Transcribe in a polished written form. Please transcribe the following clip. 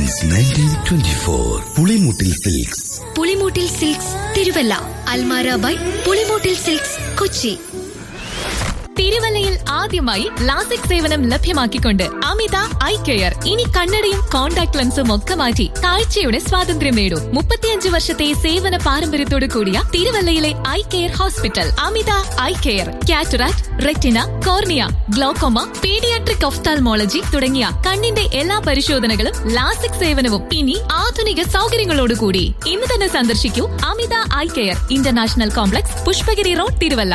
Since 1924. Pulimoottil silks. Pulimoottil silks Thiruvalla. Almara by Pulimoottil silks Kochi. തിരുവല്ലയിൽ ആദ്യമായി LASIK സേവനം ലഭ്യമാക്കിക്കൊണ്ട് അമിത ഐ കെയർ. ഇനി കണ്ണടയും കോൺടാക്ട് ലെൻസും ഒക്കെ മാറ്റി കാഴ്ചയുടെ സ്വാതന്ത്ര്യം നേടൂ. 35 വർഷത്തെ സേവന പാരമ്പര്യത്തോടു കൂടിയ തിരുവല്ലയിലെ ഐ കെയർ ഹോസ്പിറ്റൽ അമിത eye care. Cataract, retina, cornea, glaucoma, paediatric ophthalmology തുടങ്ങിയ കണ്ണിന്റെ എല്ലാ പരിശോധനകളും ലാസിക് സേവനവും ഇനി ആധുനിക സൗകര്യങ്ങളോടുകൂടി. ഇന്ന് തന്നെ സന്ദർശിക്കൂ അമിത eye care, international complex, Pushpagiri road, Thiruvalla.